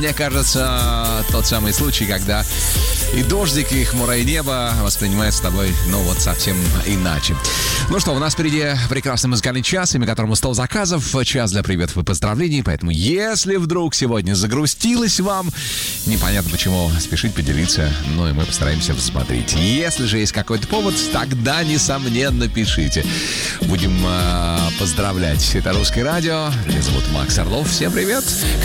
мне кажется, тот самый случай, когда и дождик, и хмурое небо воспринимают с тобой, совсем иначе. Ну что, у нас впереди прекрасный музыкальный час, имя которому 100 заказов, час для приветов и поздравлений, поэтому если вдруг сегодня загрустилось вам, непонятно почему, спешить поделиться, и мы постараемся взбодрить. Если же есть какой-то повод, тогда, несомненно, пишите. Будем поздравлять. Это «Русское радио». Меня зовут Макс Орлов. Всем привет!